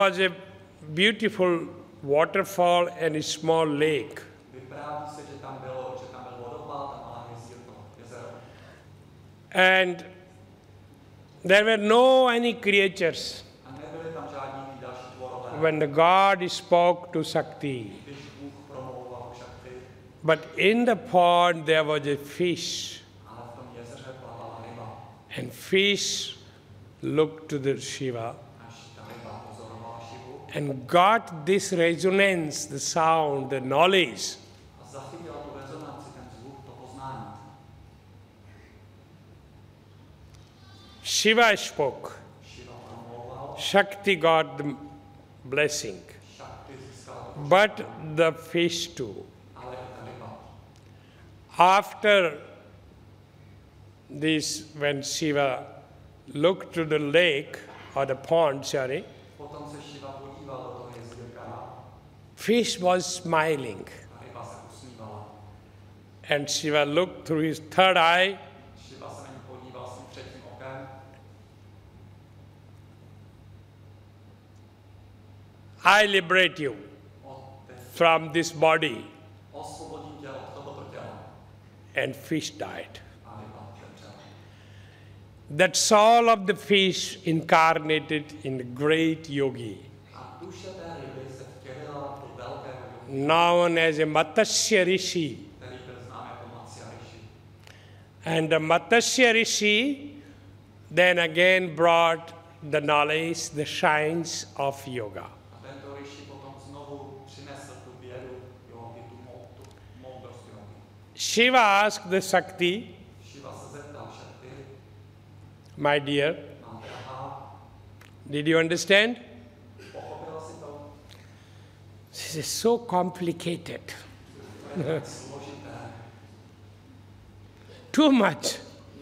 was a beautiful waterfall and a small lake. And there were no any creatures when the God spoke to Shakti. But in the pond there was a fish. And fish looked to the Shiva and got this resonance, the sound, the knowledge. Shiva spoke. Shakti got the blessing. But the fish too. After this, when Shiva looked to the lake or the pond, fish was smiling. And Shiva looked through his third eye. I liberate you from this body. And fish died. That soul of the fish incarnated in the great yogi, known as a Matsya Rishi. And the Matsya Rishi then again brought the knowledge, the science of yoga. Shiva asked the Shakti, my dear, did you understand? This is so complicated. Too much.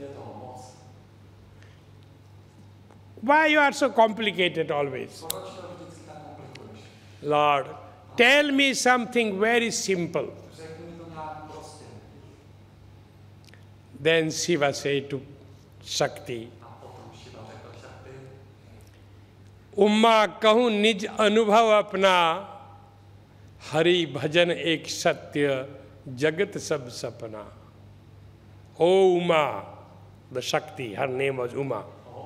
Why you are so complicated always? Lord, tell me something very simple. Then Shiva said to Shakti, उम्मा कहूँ निज अनुभव अपना, हरि भजन एक सत्य, जगत सब सपना. O Uma, the Shakti, her name was Uma.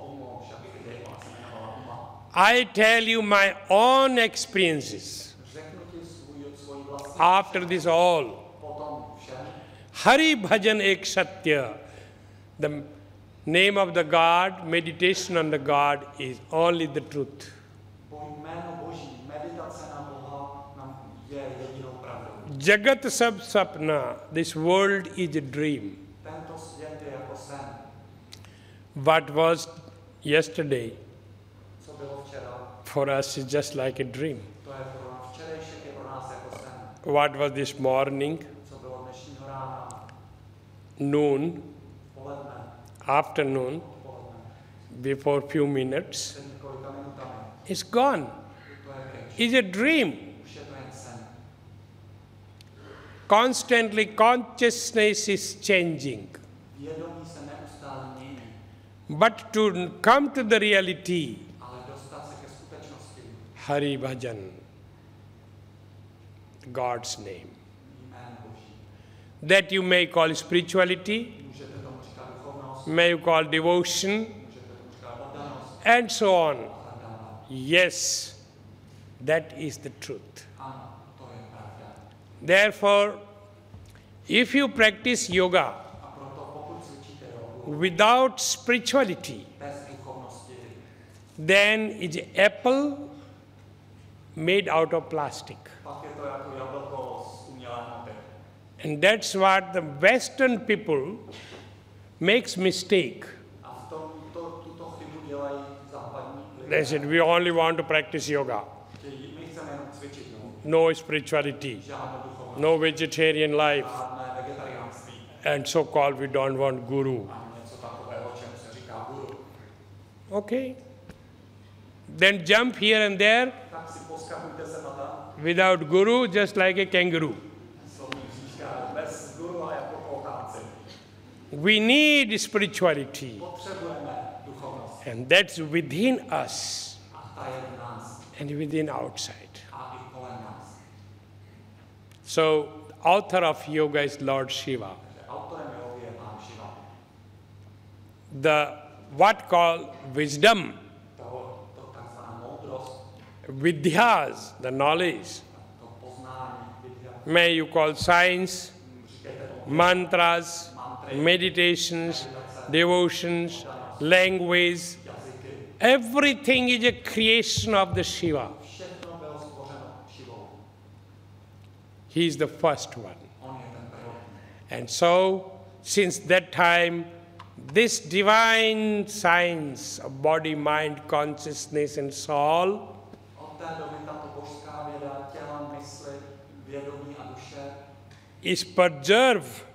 I tell you my own experiences. After this all, Hari Bhajan Ek Satya, the name of the God, meditation on the God is only the truth. Jagat Sab Sapna, this world is a dream. What was yesterday for us is just like a dream. What was this morning, noon, afternoon, before few minutes, it's gone. It's a dream. Constantly consciousness is changing. But to come to the reality, Hari Bhajan, God's name. That you may call spirituality, may you call devotion, and so on. Yes, that is the truth. Therefore, if you practice yoga without spirituality, then it's an apple made out of plastic. And that's what the Western people makes mistake. They said, we only want to practice yoga. No spirituality, no vegetarian life, and so-called we don't want guru. Okay. Then jump here and there without guru, just like a kangaroo. We need spirituality, and that's within us. and within, outside. a i kolem nás. So, author of yoga is Lord Shiva. Takže autorem jógy je Pán Šiva. The what called wisdom, To takzvaná moudrost, vidyas, the knowledge, to poznání, vidya, may you call science, říkejte tomu mantras, meditations, devotions, language, jazyky. everything is a creation of the Shiva. Všechno bylo stvořeno Šivou. He is the first one. On je ten prvotní. And so, since that time, this divine science of body, mind, consciousness, and soul Od té doby tato božská věda těla, mysli, vědomí a duše is preserved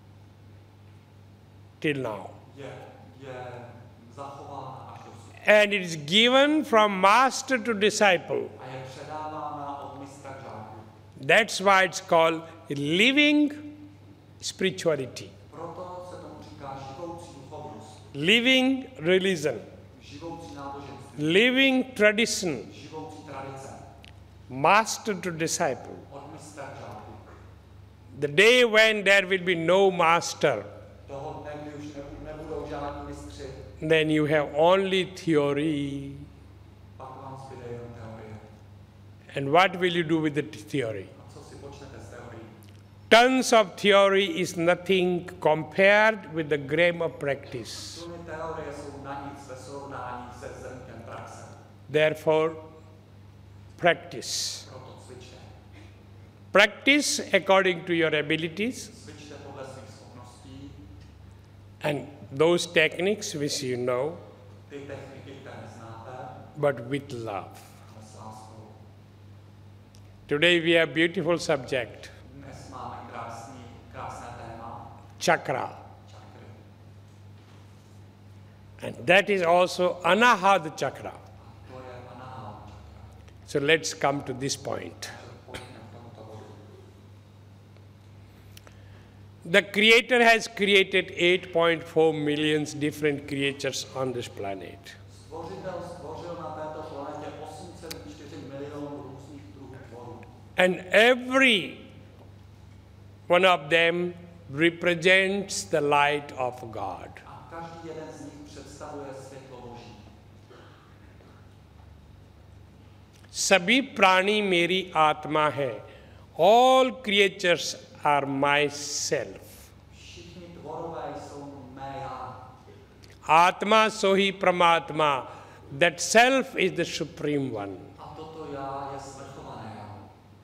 till now. je zachována až dosud. And it is given from master to disciple. A je předávána od mistra k žáku. That's why it's called living spirituality, Proto se tomu říká živoucí duchovnost, living religion, živoucí náboženství, living tradition, živoucí tradice, master to disciple. od mistra k žáku. The day when there will be no master, Toho dne, kdy už nebudou žádní mistři, then you have only theory. pak vám zbyde jenom teorie. And what will you do with the theory? A co si počnete z teorií? Tons of theory is nothing compared with the grammar practice. Tuny teorie jsou na nic ve srovnání se zrnkem praxe. Therefore, practice. Proto cvičte. Practice according to your abilities Cvičte podle svých schopností, and those techniques which you know, ty techniky, které znáte, but with love. ale s láskou. Today we have beautiful subject, Dnes máme krásné téma, chakra. čakry. And that is also anahata chakra. A to je anahata čakra. So let's come to this point. Takže pojďme k tomuto bodu. The Creator has created 8.4 million different creatures on this planet. Stvořitel stvořil na této planetě 8,4 milionů různých druhů tvorů. And every one of them represents the light of God. A každý jeden z nich představuje světlo Boží. सभी प्राणी मेरी आत्मा है. All creatures are myself. Všichni tvorové jsou mé já. Atma sohi pramatma. That self is the supreme one. A toto já je svrchované já.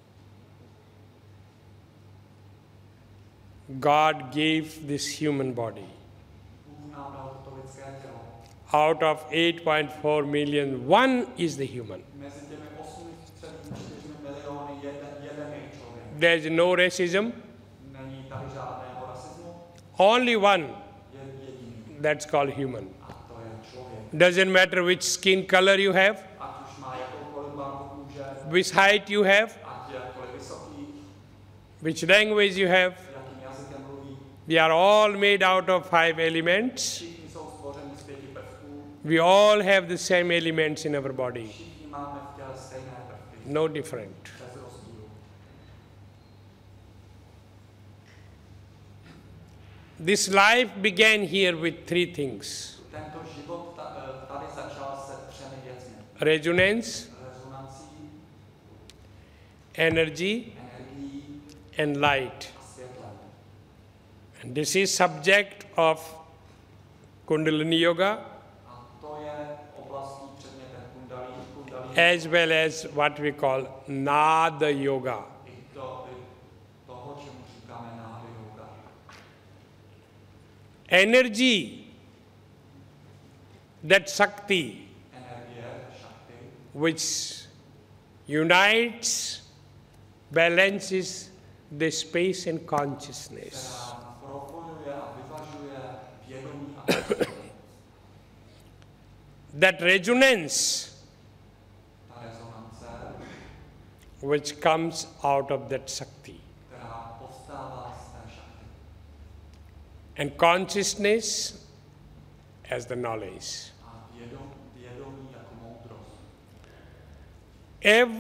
God gave this human body. Bůh nám dal toto lidské tělo. Out of 8.4 million, one is the human. Mezi těmi 8,4 miliony jeden je člověk. There is no racism, Není tady žádného rasismu, only one. je jediný. That's called human. A to je člověk. Doesn't matter which skin color you have, Ať už má jakoukoliv barvu kůže, which height you have, ať je jakkoliv vysoký, which language you have. jakým jazykem mluví. We are all made out of 5 elements. Všichni jsou stvořeni z 5 prvků. We all have the same elements in our body. Všichni máme v těle stejné prvky. No different. Bez rozdílu. This life began here with 3 things: Tento život tady začal se 3 věcmi. resonance, Rezonancí, energy, energií and light. a světlem. And this is subject of Kundalini Yoga A to je oblastí předmětem kundalí, as well as what we call Nada Yoga. i toho, čemu říkáme náhody yoga. Energy, that Shakti, Energie, šakty, which unites, balances the space and consciousness. která propojuje a vyvažuje vědomí a vědomí. That resonance, Ta rezonance, which comes out of that Shakti. která povstává z té šakty. And consciousness as the knowledge. A vědomí jako moudrost. every